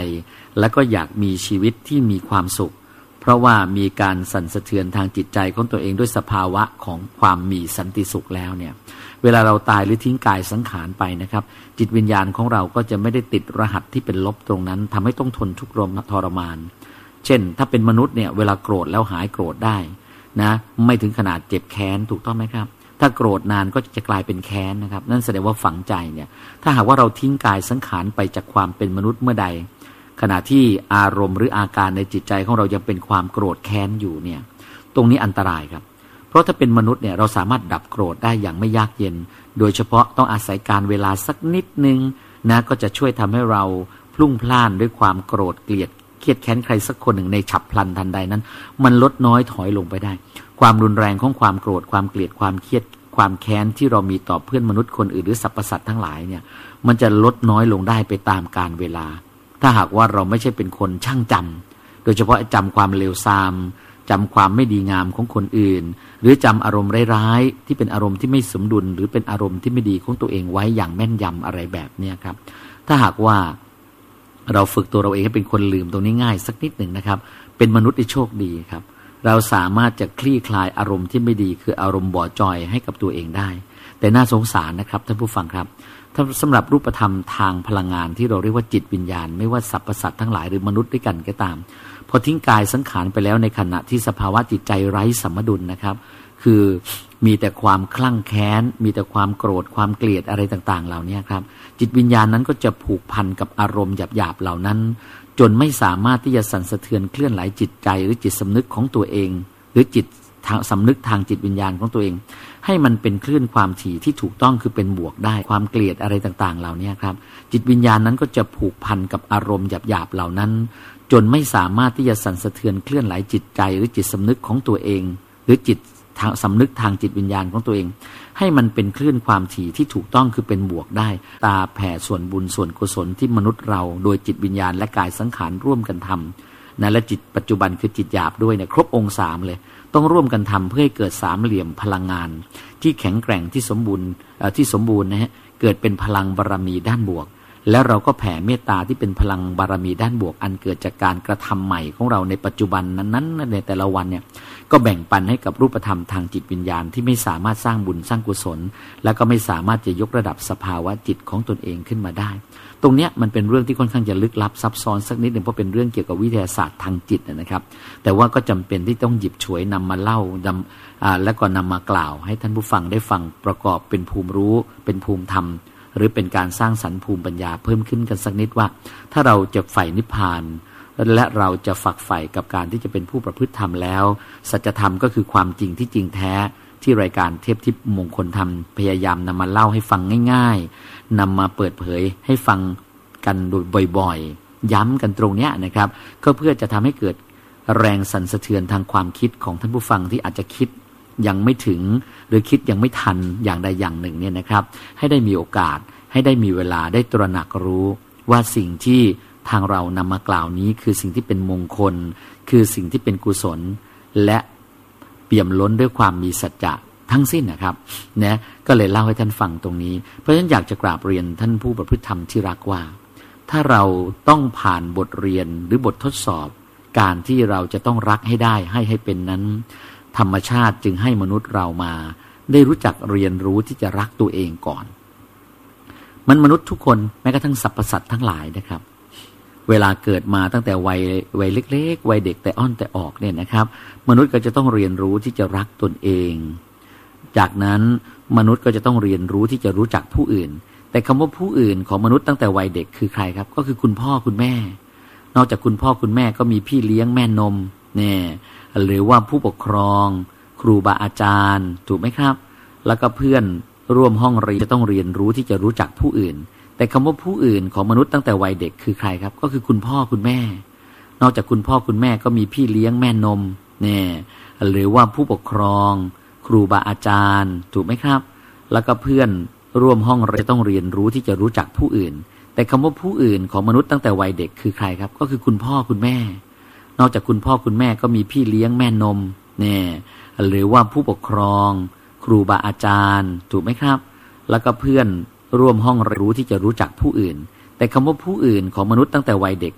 และก็อยากมีชีวิตที่มีความสุขเพราะว่ามีการสั่นสะเทือนทางจิตใจของตัวเองด้วยสภาวะของความมีสันติสุขแล้วเนี่ยเวลาเราตายหรือทิ้งกายสังขารไปนะครับจิตวิญญาณของเราก็จะไม่ได้ติดรหัสที่เป็นลบตรงนั้นทำให้ต้องทนทุกข์ทรมานเช่นถ้าเป็นมนุษย์เนี่ยเวลาโกรธแล้วหายโกรธได้นะไม่ถึงขนาดเจ็บแค้นถูกต้องไหมครับถ้าโกรธนานก็จะกลายเป็นแค้นนะครับนั่นแสดงว่าฝังใจเนี่ยถ้าหากว่าเราทิ้งกายสังขารไปจากความเป็นมนุษย์เมื่อใดขณะที่อารมณ์หรืออาการในจิตใจของเรายังเป็นความโกรธแค้นอยู่เนี่ยตรงนี้อันตรายครับเพราะถ้าเป็นมนุษย์เนี่ยเราสามารถดับโกรธได้อย่างไม่ยากเย็นโดยเฉพาะต้องอาศัยการเวลาสักนิดนึงนะก็จะช่วยทำให้เราพลุ่งพล่านด้วยความโกรธเกลียดเครียดแค้นใครสักคนหนึ่งในฉับพลันทันใดนั้นมันลดน้อยถอยลงไปได้ความรุนแรงของความโกรธความเกลียดความเครียดความแค้นที่เรามีต่อเพื่อนมนุษย์คนอื่นหรือสรรพสัตว์ทั้งหลายเนี่ยมันจะลดน้อยลงได้ไปตามกาลเวลาถ้าหากว่าเราไม่ใช่เป็นคนช่างจำโดยเฉพาะจำความเลวทรามจำความไม่ดีงามของคนอื่นหรือจำอารมณ์ร้ายๆที่เป็นอารมณ์ที่ไม่สมดุลหรือเป็นอารมณ์ที่ไม่ดีของตัวเองไว้อย่างแม่นยำอะไรแบบนี้ครับถ้าหากว่าเราฝึกตัวเราเองให้เป็นคนลืมตรงนี้ง่ายสักนิดหนึ่งนะครับเป็นมนุษย์ที่โชคดีครับเราสามารถจะคลี่คลายอารมณ์ที่ไม่ดีคืออารมณ์บ่อจอยให้กับตัวเองได้แต่น่าสงสารนะครับท่านผู้ฟังครับสำหรับรูปธรรมทางพลังงานที่เราเรียกว่าจิตวิญญาณไม่ว่าสรรพสัตว์ทั้งหลายหรือมนุษย์ด้วยกันก็ตามพอทิ้งกายสังขารไปแล้วในขณะที่สภาวะจิตใจไร้สมดุลนะครับคือมีแต่ความคลั่งแค้นมีแต่ความโกรธความเกลียดอะไรต่างๆเหล่านี้ครับจิตวิญญาณนั้นก็จะผูกพันกับอารมณ์หยาบๆเหล่านั้นจนไม่สามารถที่จะสั่นสะเทือนเคลื่อนไหวจิตใจหรือจิตสำนึกของตัวเองหรือจิตสำนึกทางจิตวิญญาณของตัวเองให้มันเป็นคลื่นความถี่ที่ถูกต้องคือเป็นบวกได้ความเกลียดอะไรต่างๆเหล่านี้ครับจิตวิญญาณนั้นก็จะผูกพันกับอารมณ์หยาบๆเหล่านั้นจนไม่สามารถที่จะสั่นสะเทือนเคลื่อนไหวจิตใจหรือจิตสำนึกของตัวเองหรือจิตสำนึกทางจิตวิญญาณของตัวเองให้มันเป็นคลื่นความถี่ที่ถูกต้องคือเป็นบวกได้ตาแผ่ส่วนบุญส่วนกุศลที่มนุษย์เราโดยจิตวิญญาณและกายสังขารร่วมกันทำนะและจิตปัจจุบันคือจิตหยาบด้วยเนี่ยครบองค์3เลยต้องร่วมกันทำเพื่อให้เกิดสามเหลี่ยมพลังงานที่แข็งแกร่งที่สมบูรณ์นะฮะเกิดเป็นพลังบารมีด้านบวกแล้วเราก็แผ่เมตตาที่เป็นพลังบารมีด้านบวกอันเกิดจากการกระทำใหม่ของเราในปัจจุบันนั้นในแต่ละวันเนี่ยก็แบ่งปันให้กับรูปธรรมทางจิตวิญญาณที่ไม่สามารถสร้างบุญสร้างกุศลแล้วก็ไม่สามารถจะยกระดับสภาวะจิตของตนเองขึ้นมาได้ตรงเนี้ยมันเป็นเรื่องที่ค่อนข้างจะลึกลับซับซ้อนสักนิดนึงเพราะเป็นเรื่องเกี่ยวกับวิทยาศาสตร์ทางจิตนะครับแต่ว่าก็จำเป็นที่ต้องหยิบฉวยนำมาเล่าแล้วก็นำมากล่าวให้ท่านผู้ฟังได้ฟังประกอบเป็นภูมิรู้เป็นภูมิธรรมหรือเป็นการสร้างสรรค์ภูมิปัญญาเพิ่มขึ้นกันสักนิดว่าถ้าเราจะใฝ่นิพพานและเราจะฝักใฝ่กับการที่จะเป็นผู้ประพฤติธรรมแล้วสัจธรรมก็คือความจริงที่จริงแท้ที่รายการเทพทิพย์มงคลธรรมพยายามนำมาเล่าให้ฟังง่ายๆนำมาเปิดเผยให้ฟังกันโดยบ่อยๆย้ำกันตรงเนี้ยนะครับก็เพื่อจะทำให้เกิดแรงสั่นสะเทือนทางความคิดของท่านผู้ฟังที่อาจจะคิดยังไม่ถึงหรือคิดยังไม่ทันอย่างใดอย่างหนึ่งเนี่ยนะครับให้ได้มีโอกาสให้ได้มีเวลาได้ตระหนักรู้ว่าสิ่งที่ทางเรานำมากล่าวนี้คือสิ่งที่เป็นมงคลคือสิ่งที่เป็นกุศลและเปี่ยมล้นด้วยความมีสัจจะทั้งสิ้นนะครับนะก็เลยเล่าให้ท่านฟังตรงนี้เพราะฉะนั้นอยากจะกราบเรียนท่านผู้ประพฤติธรรมที่รักว่าถ้าเราต้องผ่านบทเรียนหรือบททดสอบการที่เราจะต้องรักให้ได้ให้เป็นนั้นธรรมชาติจึงให้มนุษย์เรามาได้รู้จักเรียนรู้ที่จะรักตัวเองก่อนมนุษย์ทุกคนแม้กระทั่งสรรพสัตว์ทั้งหลายนะครับเวลาเกิดมาตั้งแต่วัยเล็กๆวัยเด็กแต่อ้อนแต่ออกเนี่ยนะครับมนุษย์ก็จะต้องเรียนรู้ที่จะรักตนเองจากนั้นมนุษย์ก็จะต้องเรียนรู้ที่จะรู้จักผู้อื่นแต่คำว่าผู้อื่นของมนุษย์ตั้งแต่วัยเด็กคือใครครับก็คือคุณพ่อคุณแม่นอกจากคุณพ่อคุณแม่ก็มีพี่เลี้ยงแม่นมเนี่ยหรือว่าผู้ปกครองครูบาอาจารย์ถูกไหมครับแล้วก็เพื่อนร่วมห้องเรียนจะต้องเรียนรู้ที่จะรู้จักผู้อื่นแต่คำว่าผู้อื่นของมนุษย์ตั้งแต่วัยเด็กคือใครครับก็คือคุณพ่อคุณแม่นอกจากคุณพ่อคุณแม่ก็มีพี่เลี้ยงแม่นมเนี่ยหรือว่าผู้ปกครองครูบาอาจารย์ถูกไหมครับแล้วก็เพื่อนร่วมห้องเรียนจะต้องเรียนรู้ที่จะรู้จักผู้อื่นแต่คำว่าผู้อื่นของมนุษย์ตั้งแต่วัยเด็กคือใครครับก็คือคุณพ่อคุณแม่นอกจากคุณพ่อคุณแม่ก็มีพี่เลี้ยงแม่นมเนี่ยหรือว่าผู้ปกครองครูบาอาจารย์ถูกไหมครับแล้วก็เพื่อนร่วมห้องเรียนรู้ที่จะรู้จักผู้อื่นแต่คำว่าผู้อื่นของมนุษย์ตั้งแต่วัยเด็ก